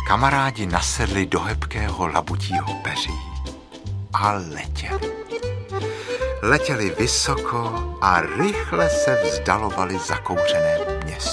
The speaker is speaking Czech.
Kamarádi nasedli do hebkého labutího peří a letěli. Letěli vysoko a rychle se vzdalovali zakouřeném městu.